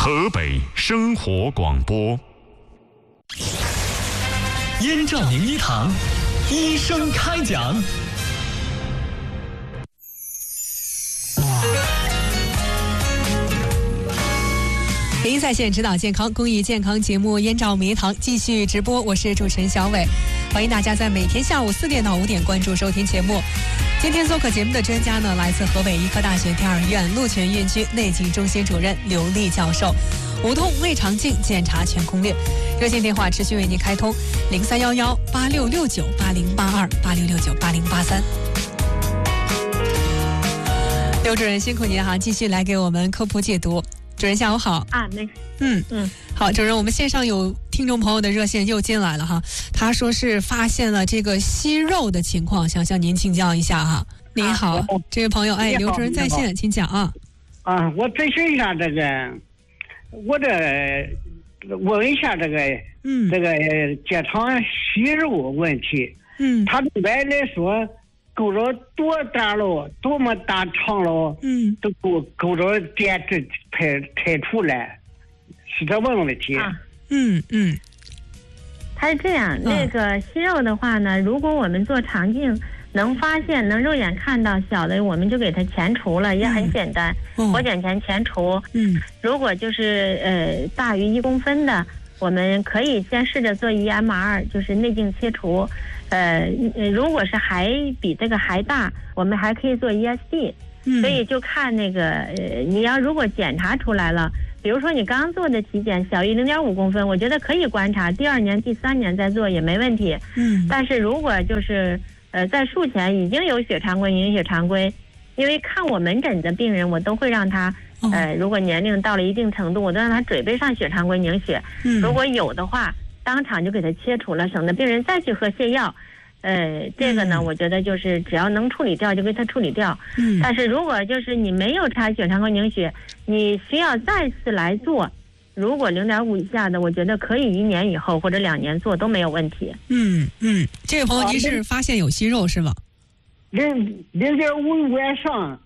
河北生活广播， 燕赵名医堂，医生开讲。 北京在线指导健康公益健康节目《燕赵名医堂》继续直播，我是主持人小伟，欢迎大家在每天下午4点到5点关注收听节目。今天做客节目的专家呢，来自河北医科大学第2医院鹿泉院区内镜中心主任刘丽教授。无痛胃肠镜检查全攻略，热线电话持续为您开通：0311-8669-8082、8669-8083。刘主任辛苦您哈，继续来给我们科普解读。主任下午好啊， 好，主任，我们线上有听众朋友的热线又进来了哈，他说是发现了这个息肉的情况，想向您请教一下哈。您好，这位朋友，刘主任在线，请讲啊。 我咨询一下这个，问一下这个结肠息肉问题。他一般来说。够着多大了，多么大肠了，都够着点这排出来，是这问题。 他是这样，那个息肉的话呢，如果我们做肠镜能发现，能肉眼看到小的，我们就给它前除了，也很简单，活检前除。如果就是大于1公分的，我们可以先试着做EMR，就是内镜切除。如果是还比这个还大，我们还可以做 ESD。所以就看那个你要如果检查出来了，比如说你刚做的体检小于0.5公分，我觉得可以观察，第2年、第3年再做也没问题。但是如果就是在术前已经有血常规、凝血常规，因为看我门诊的病人，我都会让他如果年龄到了一定程度，我都让他准备上血常规凝血。如果有的话，当场就给他切除了，省得病人再去喝泻药。这个呢，我觉得就是只要能处理掉就给他处理掉。但是如果就是你没有插血常规凝血，你需要再次来做，如果0.5以下的，我觉得可以1年以后或者2年做都没有问题。 这位朋友您是发现有息肉是吧 ？0.5以上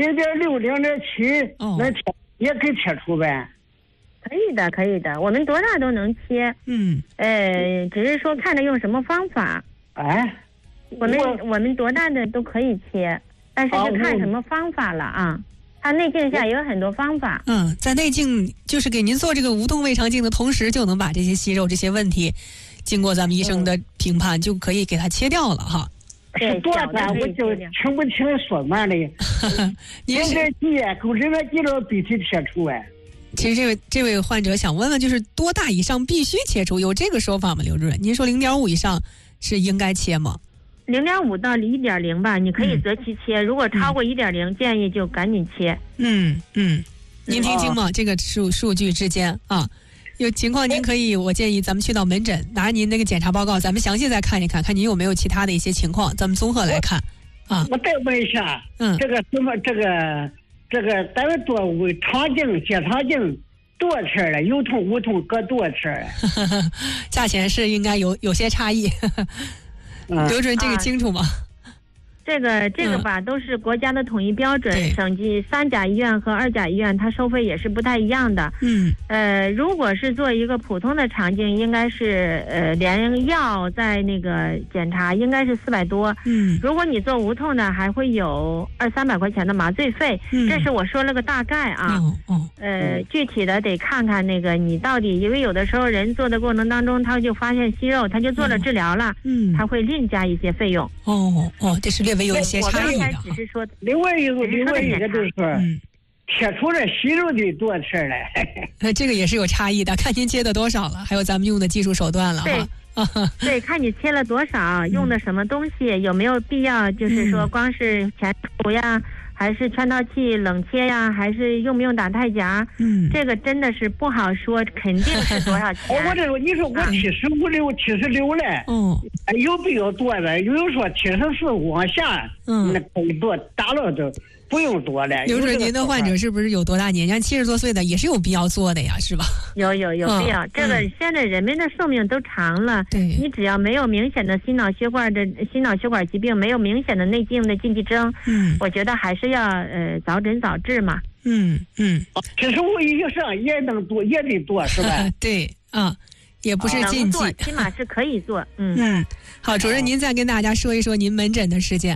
，0.6、0.7，那也可以切除呗。 可以的，我们多大都能切。只是说看着用什么方法。我们多大的都可以切，但是就看什么方法了啊。它内镜下也有很多方法。 在内镜就是给您做这个无痛胃肠镜的同时，就能把这些息肉这些问题，经过咱们医生的评判，就可以给它切掉了哈。 是多大我就听不清说嘛的。您这几够这个几了必须切除哎。 其实这位患者想问问，就是多大以上必须切除，有这个说法吗？刘主任，您说0.5以上是应该切吗 ？0.5到1.0吧，你可以择期切。如果超过1.0，建议就赶紧切。 您听清吗？这个数据之间啊，有情况您可以，我建议咱们去到门诊，拿您那个检查报告，咱们详细再看一看，看您有没有其他的一些情况，咱们综合来看啊。 我再问一下，这个咱们做胃肠镜、结肠镜多少钱了？有痛无痛各多少钱？ 价钱是应该有些差异。刘主任，这个清楚吗？ 这个吧，都是国家的统一标准，省级3甲医院和2甲医院，它收费也是不太一样的。如果是做一个普通的肠镜，应该是连药在那个检查，应该是400多。如果你做无痛的，还会有200-300块钱的麻醉费。这是我说了个大概啊。具体的得看看那个你到底，因为有的时候人做的过程当中，他就发现息肉，他就做了治疗了，他会另加一些费用。 这是略微有一些差异的。 只是说另外一个就是切除了息肉的多少钱嘞？ 这个也是有差异的，看您切的多少了，还有咱们用的技术手段了哈。 对，看你切了多少，用的什么东西，有没有必要，就是说光是前除呀，还是圈套器冷切呀，还是用不用打太夹？这个真的是不好说，肯定是多少钱。 你说我75、76嘞，有必要多的？有说74往下，那可以多打了就不用多了。 刘主任，您的患者是不是有多大年纪？像70多岁的也是有必要做的呀，是吧？ 有必要。这个现在人们的寿命都长了，你只要没有明显的心脑血管疾病，没有明显的内镜的禁忌征，我觉得还是要早诊早治嘛。 75以上也能做，也得做，是吧？ 对啊，也不是禁忌， 起码是可以做。 好，主任您再跟大家说一说您门诊的时间。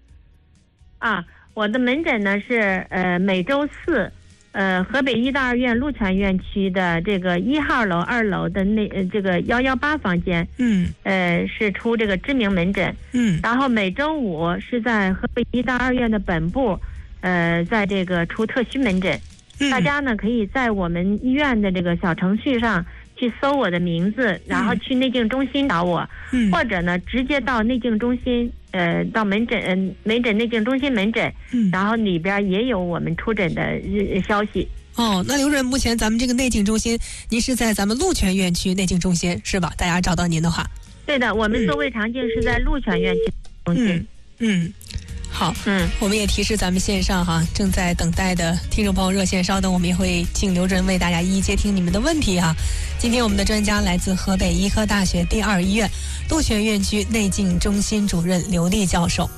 我的门诊呢是每周四，河北医大2院鹿泉院区的这个1号楼2楼的这个118房间，是出这个知名门诊，然后每周五是在河北医大2院的本部，在这个出特需门诊，大家呢可以在我们医院的这个小程序上去搜我的名字，然后去内镜中心找我，或者呢直接到内镜中心，到门诊内镜中心门诊，然后里边也有我们出诊的消息。 那刘主任，目前咱们这个内镜中心，您是在咱们鹿泉院区内镜中心是吧？大家找到您的话， 对的，我们做胃肠镜是在鹿泉院区中心。 好，我们也提示咱们线上正在等待的听众朋友热线，稍等，我们也会请刘主任为大家一一接听你们的问题今天我们的专家来自河北医科大学第2医院鹿泉院区内镜中心主任刘丽教授。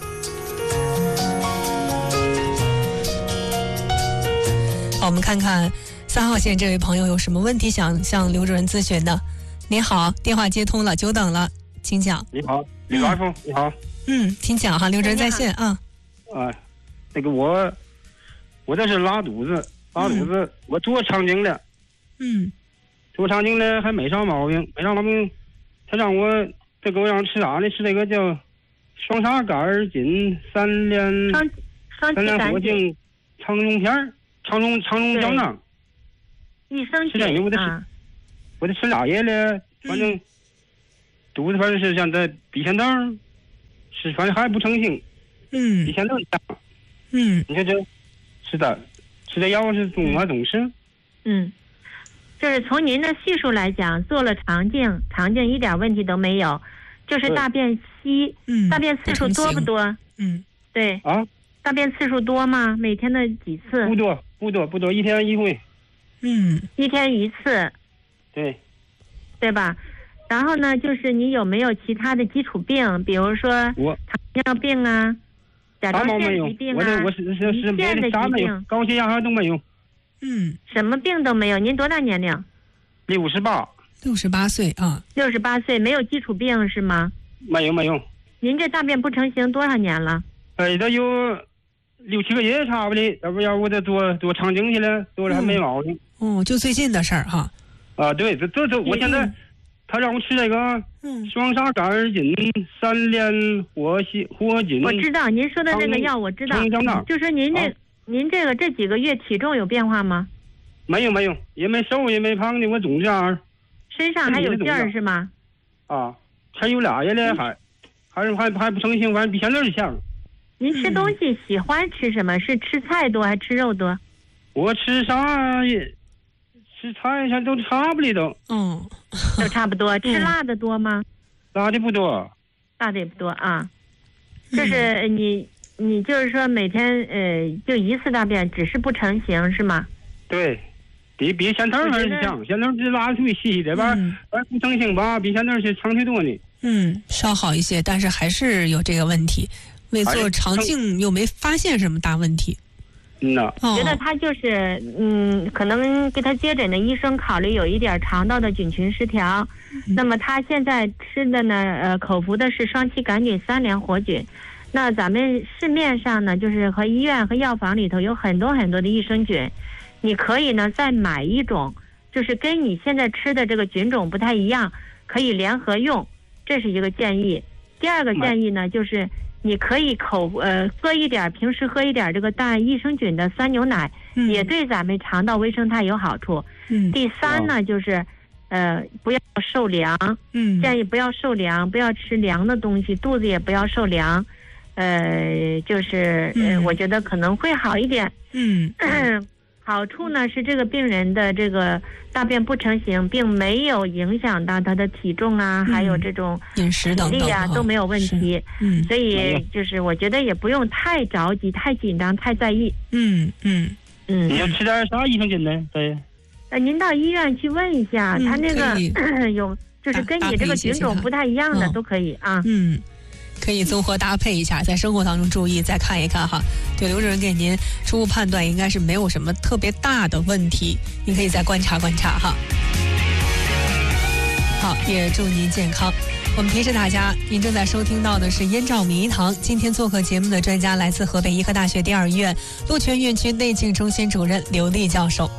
好，我们看看3号线这位朋友有什么问题想向刘主任咨询的。您好，电话接通了，久等了，请讲。 你好，李大夫，你好。 请讲刘主任在线那个我这是拉肚子，我做肠镜了，做肠镜了还没啥毛病，他让我这给我让吃啥呢？吃这个叫双砂杆菌3联活性肠溶片肠溶胶囊， 益生菌我得吃俩月了，反正肚子反正是像在鼻前灯。是，反正还不成型，以前都一样。你看这吃的药是总吃。 就是从您的叙述来讲，做了肠镜一点问题都没有，就是大便稀，大便次数多不多？对。大便次数多吗？每天的几次？ 不多，一天一回。 一天一次。对吧？然后呢，就是你有没有其他的基础病，比如说糖尿病甲状腺疾病我是别的啥没有，高血压还都没有。 什么病都没有。您多大年龄 ？68岁 68岁，没有基础病是吗？ 没有。 您这大便不成形多少年了？ 这有6、7个月差不多，要不我得做肠镜去了，做了还没毛病。 就最近的事儿对，这我现在。他让我吃这个双砂杆菌3联活菌。 我知道您说的这个药，我知道。就是您这个这几个月体重有变化吗？ 没有，也没瘦也没胖的，我总这样。 身上还有劲儿是吗？ 还有俩月了，还不成形，反正比现在像。 您吃东西喜欢吃什么？是吃菜多还吃肉多？ 我吃啥也。吃菜上都差不离都， 都差不多。吃辣的多吗？ 辣的不多， 辣的也不多就是你就是说每天就一次大便，只是不成形是吗？ 对，比前头还是像，前头是拉出细的吧，不成形吧，比前头是长腿多呢。 稍好一些，但是还是有这个问题。为做肠镜又没发现什么大问题。 觉得他就是可能给他接诊的医生考虑有一点肠道的菌群失调，那么他现在吃的呢口服的是双歧杆菌3联活菌。那咱们市面上呢，就是和医院和药房里头有很多的益生菌，你可以呢再买一种，就是跟你现在吃的这个菌种不太一样，可以联合用，这是一个建议。第二个建议呢，就是你可以喝一点，平时喝一点这个带益生菌的酸牛奶，也对咱们肠道微生态有好处。第三呢，就是不要受凉，建议不要受凉，不要吃凉的东西，肚子也不要受凉。我觉得可能会好一点。好处呢是这个病人的这个大便不成形，并没有影响到他的体重还有这种饮食等等都没有问题。所以就是我觉得也不用太着急、太紧张、太在意。 你要吃点啥益生菌呢？对。 您到医院去问一下，他那个有就是跟你这个菌种不太一样的都可以可以综合搭配一下，在生活当中注意，再看一看哈。对，刘主任给您初步判断应该是没有什么特别大的问题，您可以再观察观察哈。好，也祝您健康。我们提示大家，您正在收听到的是燕赵迷堂。今天做客节目的专家来自河北医科大学第2医院鹿泉院区内镜中心主任刘丽教授。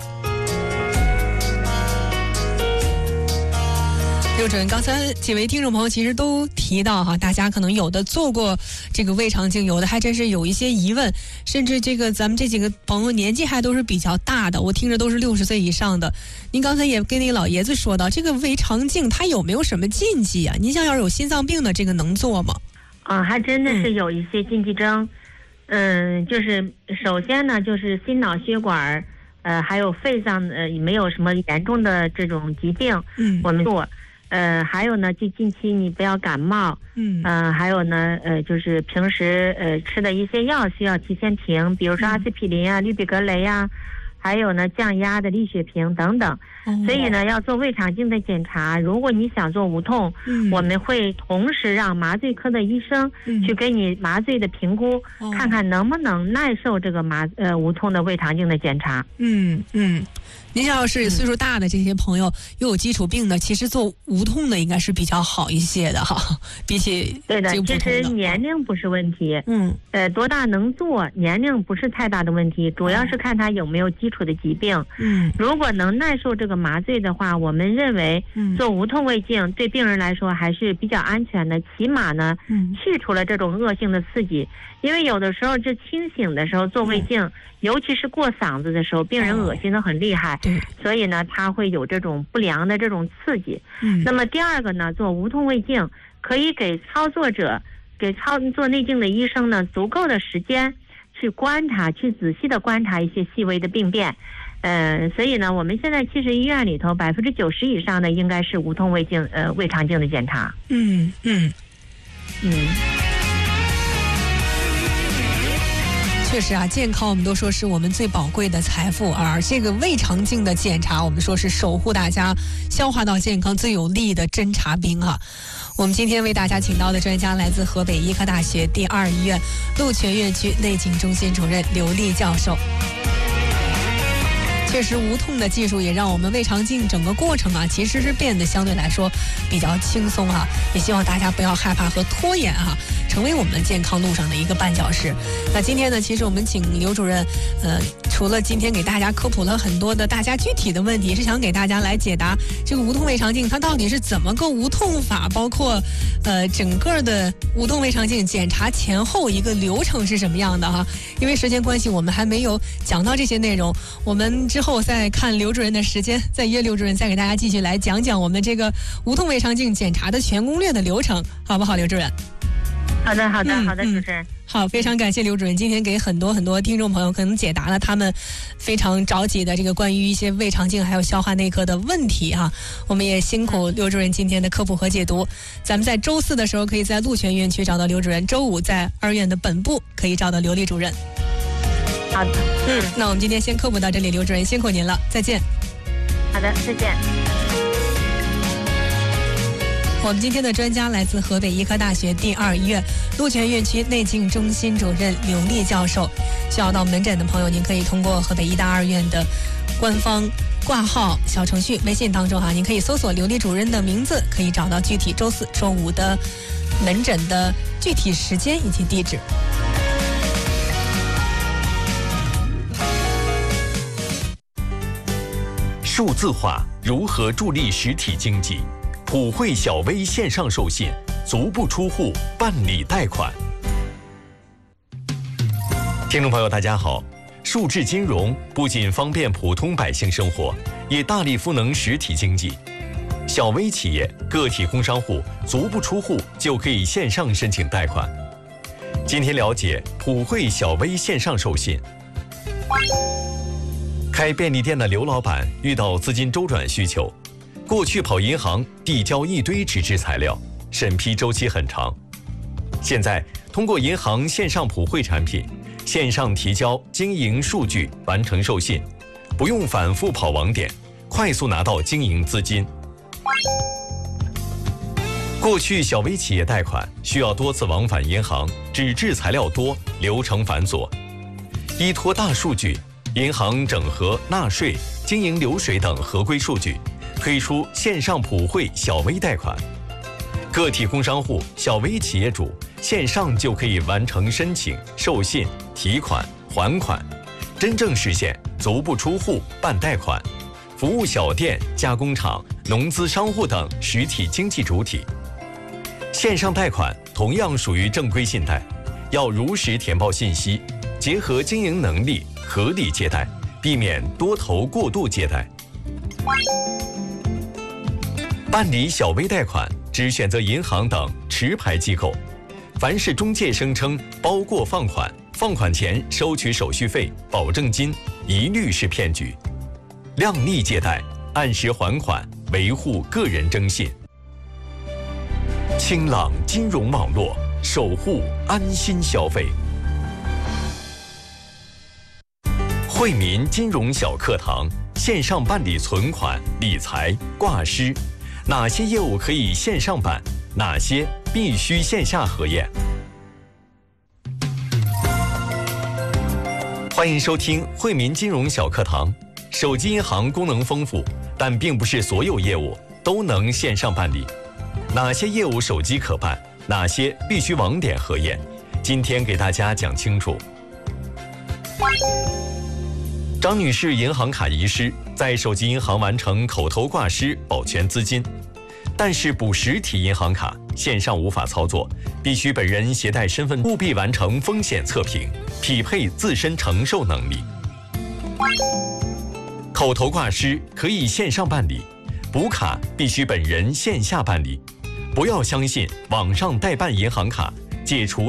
刘主任，刚才几位听众朋友其实都提到哈，大家可能有的做过这个胃肠镜，有的还真是有一些疑问，甚至这个咱们这几个朋友年纪还都是比较大的，我听着都是60岁以上的。您刚才也跟那个老爷子说到，这个胃肠镜它有没有什么禁忌啊？您像要是有心脏病的，这个能做吗？ 还真的是有一些禁忌症。就是首先呢，就是心脑血管还有肺脏没有什么严重的这种疾病，我们做。还有呢，就近期你不要感冒，还有呢，就是平时吃的一些药需要提前停，比如说阿司匹林啊、氯吡格雷啊，还有呢降压的利血平等等。所以呢，要做胃肠镜的检查，如果你想做无痛，我们会同时让麻醉科的医生去给你麻醉的评估，看看能不能耐受这个无痛的胃肠镜的检查。 您要是岁数大的这些朋友又有基础病的，其实做无痛的应该是比较好一些的哈，比起对的，其实年龄不是问题，多大能做，年龄不是太大的问题，主要是看他有没有基础的疾病。如果能耐受这个麻醉的话，我们认为做无痛胃镜对病人来说还是比较安全的，起码呢去除了这种恶性的刺激。因为有的时候这清醒的时候做胃镜，尤其是过嗓子的时候，病人恶心的很厉害，所以呢他会有这种不良的这种刺激。那么第二个呢，做无痛胃镜可以给操作者、给操作内镜的医生呢足够的时间去观察，去仔细的观察一些细微的病变。所以呢，我们现在其实医院里头90%以上的应该是无痛胃镜、胃肠镜的检查。 确实啊，健康我们都说是我们最宝贵的财富，而这个胃肠镜的检查，我们说是守护大家消化道健康最有力的侦察兵哈。我们今天为大家请到的专家来自河北医科大学第2医院鹿泉院区内镜中心主任刘丽教授。确实，无痛的技术也让我们胃肠镜整个过程啊，其实是变得相对来说比较轻松啊。也希望大家不要害怕和拖延啊，成为我们健康路上的一个绊脚石。那今天呢，其实我们请刘主任，除了今天给大家科普了很多的大家具体的问题，是想给大家来解答这个无痛胃肠镜它到底是怎么个无痛法，包括整个的无痛胃肠镜检查前后一个流程是什么样的哈。因为时间关系，我们还没有讲到这些内容，我们之后再看刘主任的时间，再约刘主任再给大家继续来讲讲我们这个无痛胃肠镜检查的全攻略的流程，好不好，刘主任？ 好的，主持人。 好，非常感谢刘主任今天给很多听众朋友可能解答了他们非常着急的这个关于一些胃肠镜还有消化内科的问题哈。我们也辛苦刘主任今天的科普和解读。咱们在周4的时候可以在鹿泉院区找到刘主任，周5在2院的本部可以找到刘丽主任。 好的， 那我们今天先科普到这里，刘主任辛苦您了，再见。 好的，再见。 我们今天的专家来自河北医科大学第2医院鹿泉院区内镜中心主任刘丽教授。需要到门诊的朋友，您可以通过河北医大2院的官方挂号小程序微信当中您可以搜索刘丽主任的名字，可以找到具体周4、周5的门诊的具体时间以及地址。 数字化如何助力实体经济？普惠小微线上授信，足不出户办理贷款。听众朋友大家好，数字金融不仅方便普通百姓生活，也大力赋能实体经济。小微企业、个体工商户足不出户就可以线上申请贷款。今天了解普惠小微线上授信。开便利店的刘老板遇到资金周转需求，过去跑银行递交一堆纸质材料，审批周期很长。现在通过银行线上普惠产品，线上提交经营数据完成授信，不用反复跑网点，快速拿到经营资金。 过去小微企业贷款需要多次往返银行，纸质材料多，流程繁琐。依托大数据，银行整合纳税、经营流水等合规数据，推出线上普惠小微贷款。个体工商户、小微企业主线上就可以完成申请、授信、提款、还款，真正实现足不出户办贷款，服务小店、加工厂、农资商户等实体经济主体。线上贷款同样属于正规信贷，要如实填报信息，结合经营能力合理借贷，避免多头过度借贷。办理小微贷款只选择银行等持牌机构，凡是中介声称包过放款，放款前收取手续费、保证金，一律是骗局。量力借贷，按时还款，维护个人征信。清朗金融网络，守护安心消费。惠民金融小课堂，线上办理存款、理财、挂失，哪些业务可以线上办，哪些必须线下核验？欢迎收听惠民金融小课堂。手机银行功能丰富，但并不是所有业务都能线上办理。哪些业务手机可办，哪些必须网点核验？今天给大家讲清楚。张女士银行卡遗失，在手机银行完成口头挂失保全资金，但是补实体银行卡线上无法操作，必须本人携带身份，务必完成风险测评，匹配自身承受能力。口头挂失可以线上办理，补卡必须本人线下办理。不要相信网上代办银行卡，解除